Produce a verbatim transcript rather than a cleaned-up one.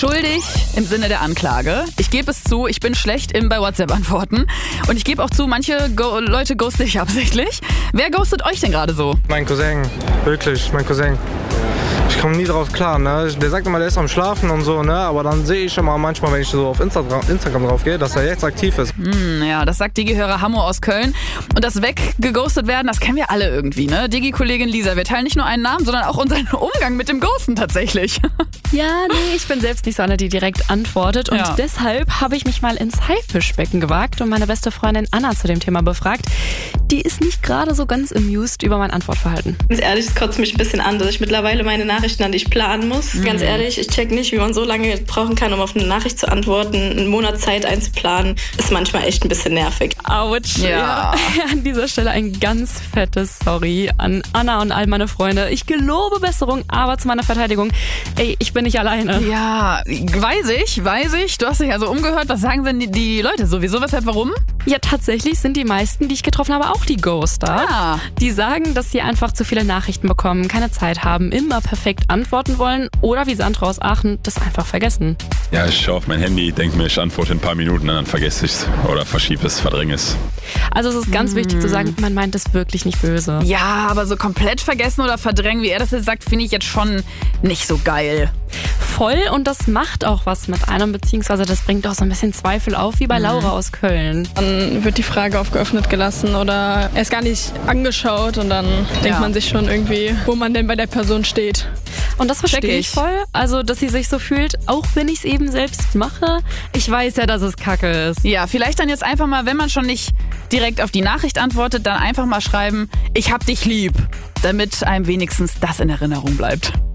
Schuldig im Sinne der Anklage. Ich gebe es zu, ich bin schlecht im bei WhatsApp antworten. Und ich gebe auch zu, manche Go- Leute ghoste ich absichtlich. Wer ghostet euch denn gerade so? Mein Cousin, wirklich, mein Cousin. Ich komme nie drauf klar, ne? Der sagt immer, der ist am Schlafen und so, ne? Aber dann sehe ich immer manchmal, wenn ich so auf Insta- Instagram drauf gehe, dass er jetzt aktiv ist. Hm, ja, das sagt Digi-Hörer Hammo aus Köln. Und das weggeghost werden, das kennen wir alle irgendwie, ne? Digi-Kollegin Lisa, wir teilen nicht nur einen Namen, sondern auch unseren Umgang mit dem Ghosten tatsächlich. Ja, nee, ich bin selbst nicht so eine, die direkt antwortet. Und Ja. deshalb habe ich mich mal ins Haifischbecken gewagt und meine beste Freundin Anna zu dem Thema befragt. Die ist nicht gerade so ganz amused über mein Antwortverhalten. Ganz ehrlich, es kotzt mich ein bisschen an, dass ich mittlerweile meine Nachrichten an dich planen muss. Mhm. Ganz ehrlich, ich check nicht, wie man so lange brauchen kann, um auf eine Nachricht zu antworten. Einen Monat Zeit einzuplanen, ist manchmal echt ein bisschen nervig. Autsch. Ja. An dieser Stelle ein ganz fettes Sorry an Anna und all meine Freunde. Ich gelobe Besserung, aber zu meiner Verteidigung, ey, ich bin nicht alleine. Ja, weiß ich, weiß ich. Du hast dich also umgehört. Was sagen denn die, die Leute sowieso? Weshalb, warum? Ja, tatsächlich sind die meisten, die ich getroffen habe, auch die Ghoster. Ah. Die sagen, dass sie einfach zu viele Nachrichten bekommen, keine Zeit haben, immer perfekt antworten wollen oder wie Sandra aus Aachen, das einfach vergessen. Ja, ich schaue auf mein Handy, denke mir, ich antworte in ein paar Minuten und dann vergesse ich es oder verschiebe es, verdränge es. Also es ist ganz wichtig zu sagen, man meint es wirklich nicht böse. Ja, aber so komplett vergessen oder verdrängen, wie er das jetzt sagt, finde ich jetzt schon nicht so geil. Voll, und das macht auch was mit einem, beziehungsweise das bringt auch so ein bisschen Zweifel auf, wie bei Laura aus Köln. Dann wird die Frage auf geöffnet gelassen oder erst gar nicht angeschaut und dann Ja. denkt man sich schon irgendwie, wo man denn bei der Person steht. Und das verstehe Check ich ich. voll, also dass sie sich so fühlt, auch wenn ich es eben selbst mache. Ich weiß ja, dass es Kacke ist. Ja, vielleicht dann jetzt einfach mal, wenn man schon nicht direkt auf die Nachricht antwortet, dann einfach mal schreiben, ich hab dich lieb, damit einem wenigstens das in Erinnerung bleibt.